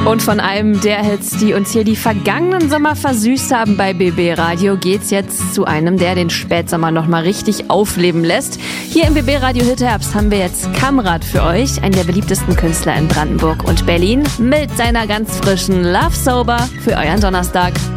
Und von einem der Hits, die uns hier die vergangenen Sommer versüßt haben bei BB Radio, geht's jetzt zu einem, der den Spätsommer nochmal richtig aufleben lässt. Hier im BB Radio Hit Herbst haben wir jetzt Kamrat für euch, einen der beliebtesten Künstler in Brandenburg und Berlin, mit seiner ganz frischen Love Sober für euren Donnerstag.